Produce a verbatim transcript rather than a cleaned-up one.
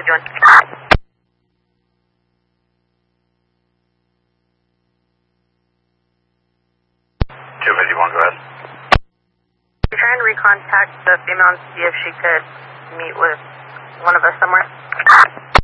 doing? two fifty-one, go ahead. We're trying to recontact the female and see if she could meet with one of us somewhere.